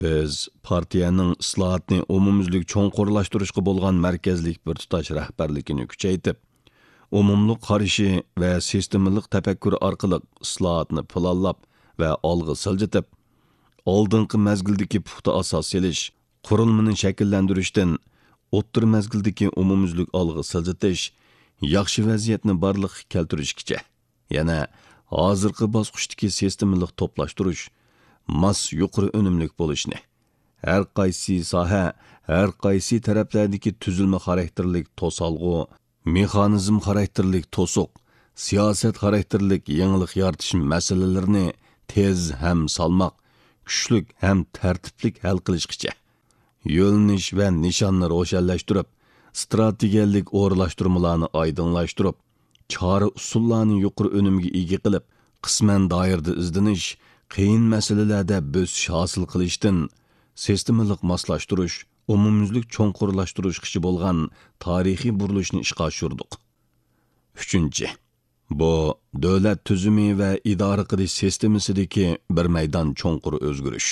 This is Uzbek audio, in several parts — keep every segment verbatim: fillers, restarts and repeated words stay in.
Biz partiyaning islohotni umumyuzlik cho'nqurlashtirishga bo'lgan markazlik bir tutash rahbarligini kuchaytirib, umumli qarashi va sistemalik tafakkur orqali islohotni planlab va olg'a siljitib, oldingi mazgildagi puxta asos selish, qurilmani shakllantirishdan o'ttir mazgildagi umumyuzlik olg'a siljitish, yaxshi vaziyatni barliqqa keltirishgacha, yana hozirgi bosqichdagi sistemalik to'plashtirish, mas yuqori unumlik bo'lishni, har qaysi soha, har qaysi taraflardagi tuzilma xarakterlik to'salg'u, mexanizm xarakterlik to'siq, siyosat xarakterlik yangilik yaratish masalalarini tez ham salmoq, kuchlik ham tartiblik hal qilishgacha, yo'lnish va nishonni ro'shanlashtirib, strategiyalik o'rlashtirmalarni oydinlashtirib, chora usullarni yuqori unumga ega qilib, qisman doirada izdinish, qiyin masalalarda bosish hosil qilishdan sistemalik moslashtirish, umumyuzlik cho'nqurlashtirishchi bo'lgan tarixiy burilishni ishga oshirdik. Uchinchi, bu davlat tuzumi va idora qilish sistemasidagi bir maydon cho'nqur o'zgarish.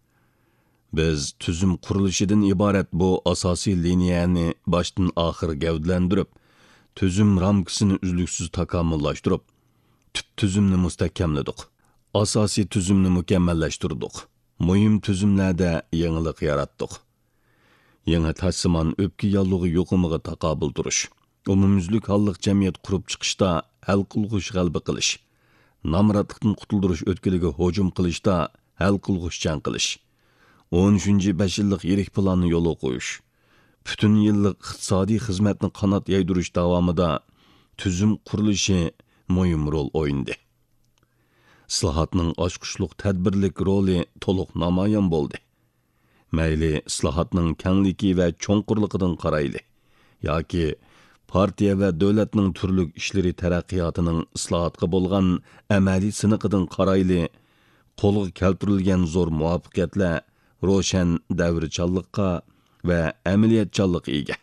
Biz tuzum qurilishidan iborat bu asosiy liniyani boshdan oxir gavdalantirib, tuzum ramkasini uzluksiz takomillashtirib, tub tuzumni mustahkamladik. Asosiy tuzumni mukammallashtirdik. Muhim tuzumlarda yangilik yaratdik. Yangi tassimon o'pki yollig'i yo'qimiga taqobil turish, umumyuzlik holliq jamiyat qurib chiqishda hal qilg'ish g'alba qilish, nomrodlikdan qutuldirish o'tkiliga hujum qilishda hal qilg'ishchan qilish, o'n uchinchi besh yillik yirik planni yo'lga qo'yish, butun yillik iqtisodiy xizmatni qanot yaydirish davomida tuzum qurilishi muhim rol o'ynadi. Islohotning ochqishliq tadbirlik roli to'liq namoyon bo'ldi. Mayli islohotning kengligi va cho'nqurligidan qarayli, yoki partiya va davlatning turli ishlari taraqqiyotining islohotga bo'lgan amaliy siniqidan qarayli, qo'lga keltirilgan zo'r muvaffaqiyatlar ro'shan davrichanlikqa va amaliyatchanlikqa ega.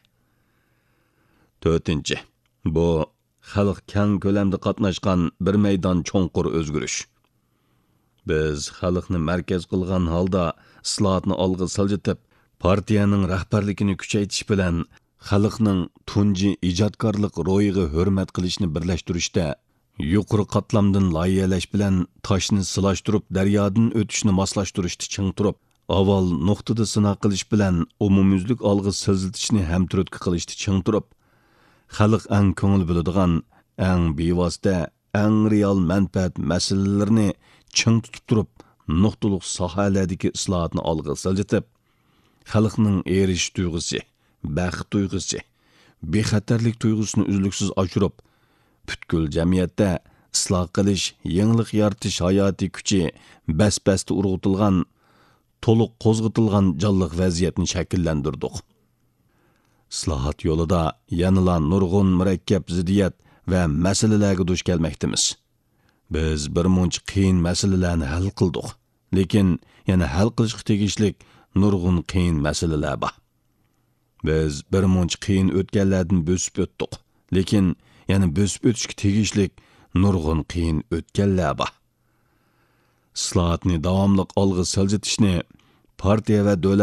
To'rtinchi, bu xalq keng ko'lamda qatnashgan bir maydon cho'nqur o'zgarish. Biz xalqni markaz qilgan holda islohotni olg'a siljitib, partiyaning rahbarligini kuchaytirish bilan xalqning tunji ijodkorlik ro'yiga hurmat qilishni birlashtirishda, yuqori qatlamdan loyihalash bilan toshni silashtirib, daryodan o'tishni moslashtirishni ching turib, avval nuqtada sinov qilish bilan umumyuzlik olg'a siljitishni hamturtki qilishni ching turib, xalq ang ko'ngil biladigan, ang bevosita, ang real manfaat masalalarini ching tutib turib, nuqtaliq sohalardagi islohotni olg'a siljitib, xalqning erish tuyg'usi, baxt tuyg'usi, bexatarlik tuyg'usini uzluksiz oshirib, butkul jamiyatda isloh qilish, yangilik yaratish hayotiy kuchi bas-basda urg'utilgan, to'liq qo'zg'atilgan jonliq vaziyatni shakllantirdik. Islohot yo'lida yanıla nurg'un murakkab ziddiyat va masalalarga duch kelmoqdamiz. Biz bir muncha qiyin masalalarni hal qildik, lekin yana hal qilishga tegishlik nurg'un qiyin masalalar bor. Biz bir muncha qiyin o'tganlardan bo'sib o'tdik, lekin yana bo'sib o'tishga tegishlik nurg'un qiyin o'tganlar bor. Islohotni davomli olg'a siljitishni partiya va davlat